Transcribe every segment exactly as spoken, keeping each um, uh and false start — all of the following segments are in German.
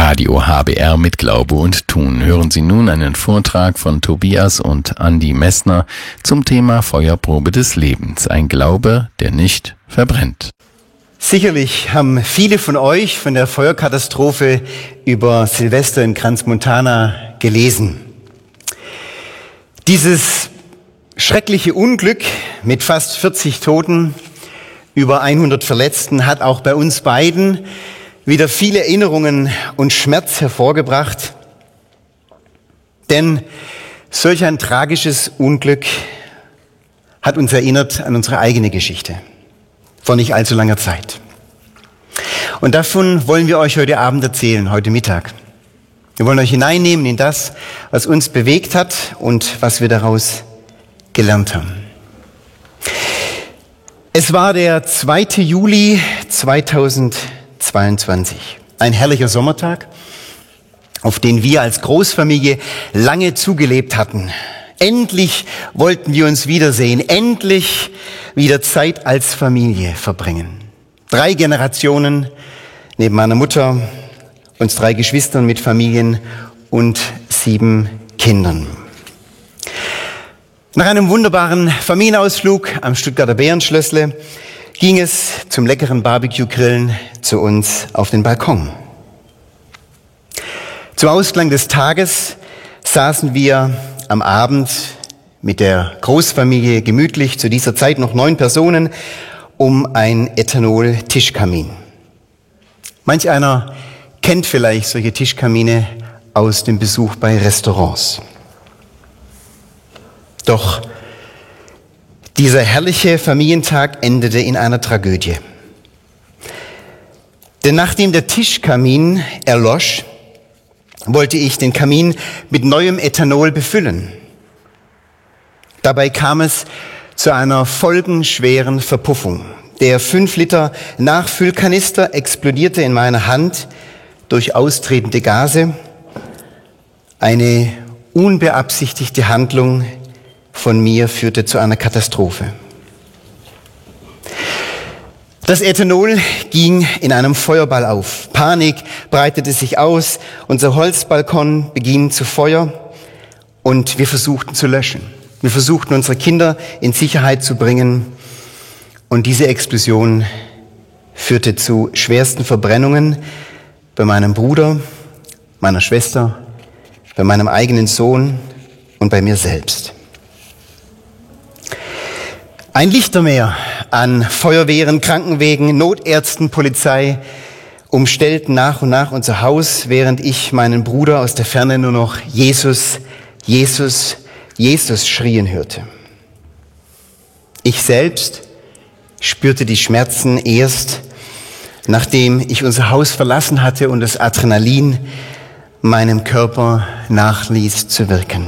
Radio H B R mit Glaube und Tun. Hören Sie nun einen Vortrag von Tobias und Andi Messner zum Thema Feuerprobe des Lebens. Ein Glaube, der nicht verbrennt. Sicherlich haben viele von euch von der Feuerkatastrophe über Silvester in Crans-Montana gelesen. Dieses schreckliche Unglück mit fast vierzig Toten, über hundert Verletzten hat auch bei uns beiden wieder viele Erinnerungen und Schmerz hervorgebracht. Denn solch ein tragisches Unglück hat uns erinnert an unsere eigene Geschichte vor nicht allzu langer Zeit. Und davon wollen wir euch heute Abend erzählen, heute Mittag. Wir wollen euch hineinnehmen in das, was uns bewegt hat und was wir daraus gelernt haben. Es war der zweite Juli zweitausendzweiundzwanzig. Ein herrlicher Sommertag, auf den wir als Großfamilie lange zugelebt hatten. Endlich wollten wir uns wiedersehen, endlich wieder Zeit als Familie verbringen. Drei Generationen neben meiner Mutter, uns drei Geschwistern mit Familien und sieben Kindern. Nach einem wunderbaren Familienausflug am Stuttgarter Bärenschlössle ging es zum leckeren Barbecue-Grillen zu uns auf den Balkon. Zum Ausklang des Tages saßen wir am Abend mit der Großfamilie gemütlich, zu dieser Zeit noch neun Personen, um ein Ethanol-Tischkamin. Manch einer kennt vielleicht solche Tischkamine aus dem Besuch bei Restaurants. Doch dieser herrliche Familientag endete in einer Tragödie. Denn nachdem der Tischkamin erlosch, wollte ich den Kamin mit neuem Ethanol befüllen. Dabei kam es zu einer folgenschweren Verpuffung. Der fünf Liter Nachfüllkanister explodierte in meiner Hand durch austretende Gase. Eine unbeabsichtigte Handlung von mir führte zu einer Katastrophe. Das Ethanol ging in einem Feuerball auf. Panik breitete sich aus. Unser Holzbalkon beging zu Feuer und wir versuchten zu löschen. Wir versuchten, unsere Kinder in Sicherheit zu bringen. Und diese Explosion führte zu schwersten Verbrennungen bei meinem Bruder, meiner Schwester, bei meinem eigenen Sohn und bei mir selbst. Ein Lichtermeer an Feuerwehren, Krankenwägen, Notärzten, Polizei umstellten nach und nach unser Haus, während ich meinen Bruder aus der Ferne nur noch Jesus, Jesus, Jesus schrien hörte. Ich selbst spürte die Schmerzen erst, nachdem ich unser Haus verlassen hatte und das Adrenalin meinem Körper nachließ zu wirken.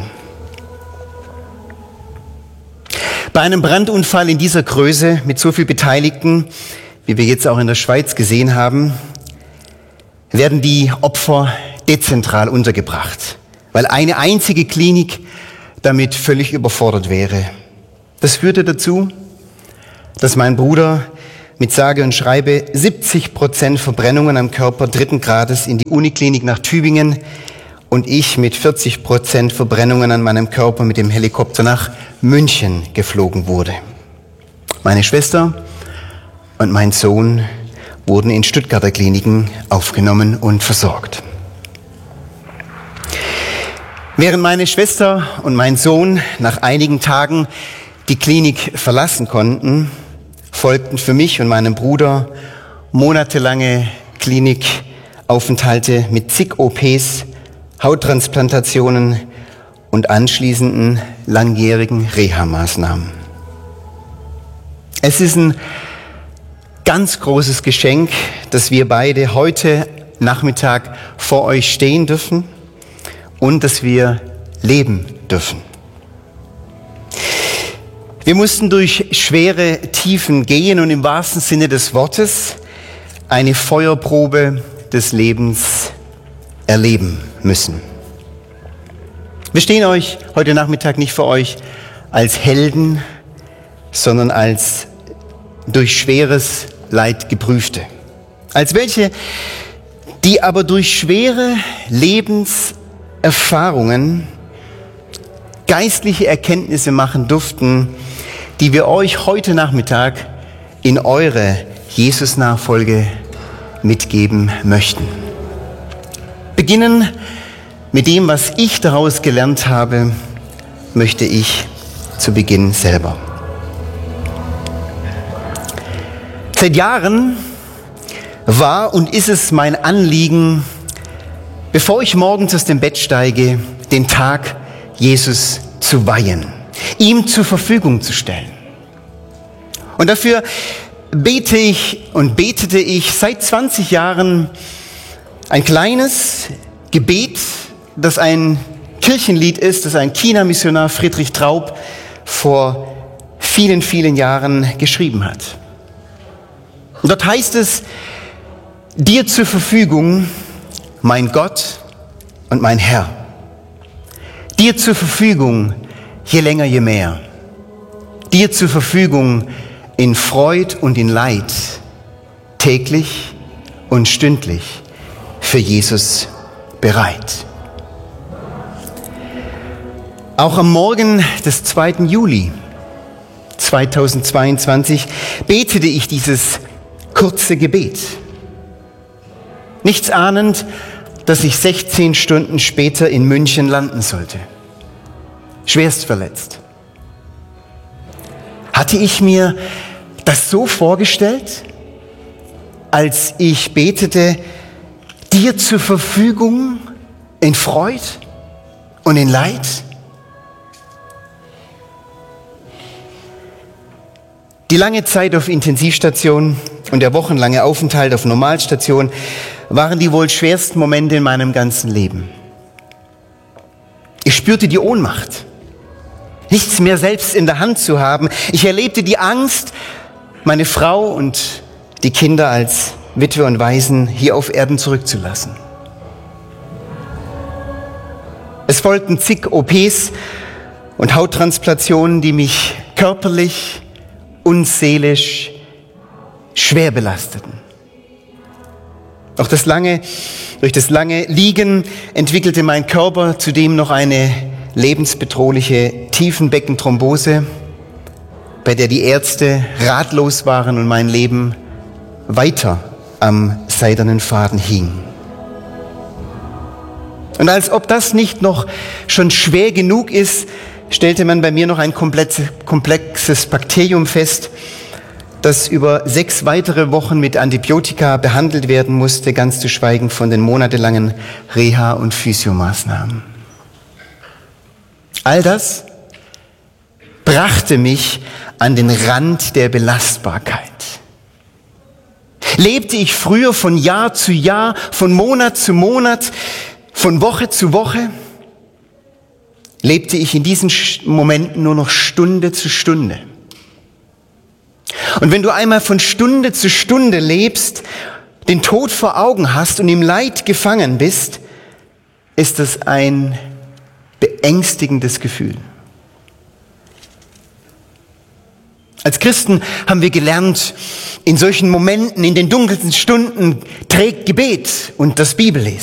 Bei einem Brandunfall in dieser Größe mit so viel Beteiligten, wie wir jetzt auch in der Schweiz gesehen haben, werden die Opfer dezentral untergebracht, weil eine einzige Klinik damit völlig überfordert wäre. Das führte dazu, dass mein Bruder mit sage und schreibe siebzig Prozent Verbrennungen am Körper dritten Grades in die Uniklinik nach Tübingen und ich mit vierzig Prozent Verbrennungen an meinem Körper mit dem Helikopter nach München geflogen wurde. Meine Schwester und mein Sohn wurden in Stuttgarter Kliniken aufgenommen und versorgt. Während meine Schwester und mein Sohn nach einigen Tagen die Klinik verlassen konnten, folgten für mich und meinen Bruder monatelange Klinikaufenthalte mit zig O Ps, Hauttransplantationen und anschließenden langjährigen Reha-Maßnahmen. Es ist ein ganz großes Geschenk, dass wir beide heute Nachmittag vor euch stehen dürfen und dass wir leben dürfen. Wir mussten durch schwere Tiefen gehen und im wahrsten Sinne des Wortes eine Feuerprobe des Lebens erleben müssen. Wir stehen euch heute Nachmittag nicht vor euch als Helden, sondern als durch schweres Leid geprüfte. Als welche, die aber durch schwere Lebenserfahrungen geistliche Erkenntnisse machen durften, die wir euch heute Nachmittag in eure Jesus-Nachfolge mitgeben möchten. Beginnen mit dem, was ich daraus gelernt habe, möchte ich zu Beginn selber. Seit Jahren war und ist es mein Anliegen, bevor ich morgens aus dem Bett steige, den Tag Jesus zu weihen, ihm zur Verfügung zu stellen. Und dafür bete ich und betete ich seit zwanzig Jahren ein kleines Gebet, das ein Kirchenlied ist, das ein China-Missionar Friedrich Traub vor vielen, vielen Jahren geschrieben hat. Und dort heißt es: Dir zur Verfügung, mein Gott und mein Herr. Dir zur Verfügung, je länger, je mehr. Dir zur Verfügung in Freud und in Leid, täglich und stündlich für Jesus bereit. Auch am Morgen des zweiten Juli zweitausendzweiundzwanzig betete ich dieses kurze Gebet. Nichts ahnend, dass ich sechzehn Stunden später in München landen sollte. Schwerst verletzt. Hatte ich mir das so vorgestellt, als ich betete, dir zur Verfügung in Freud und in Leid? Die lange Zeit auf Intensivstation und der wochenlange Aufenthalt auf Normalstation waren die wohl schwersten Momente in meinem ganzen Leben. Ich spürte die Ohnmacht, nichts mehr selbst in der Hand zu haben. Ich erlebte die Angst, meine Frau und die Kinder als Witwe und Waisen hier auf Erden zurückzulassen. Es folgten zig O Ps und Hauttransplantationen, die mich körperlich und seelisch schwer belasteten. Auch das lange, durch das lange Liegen entwickelte mein Körper zudem noch eine lebensbedrohliche Tiefenbeckenthrombose, bei der die Ärzte ratlos waren und mein Leben weiter am seidernen Faden hing. Und als ob das nicht noch schon schwer genug ist, stellte man bei mir noch ein komplexes Bakterium fest, das über sechs weitere Wochen mit Antibiotika behandelt werden musste, ganz zu schweigen von den monatelangen Reha- und Physiomaßnahmen. All das brachte mich an den Rand der Belastbarkeit. Lebte ich früher von Jahr zu Jahr, von Monat zu Monat, von Woche zu Woche, lebte ich in diesen Momenten nur noch Stunde zu Stunde. Und wenn du einmal von Stunde zu Stunde lebst, den Tod vor Augen hast und im Leid gefangen bist, ist das ein beängstigendes Gefühl. Als Christen haben wir gelernt, in solchen Momenten, in den dunkelsten Stunden trägt Gebet und das Bibellesen.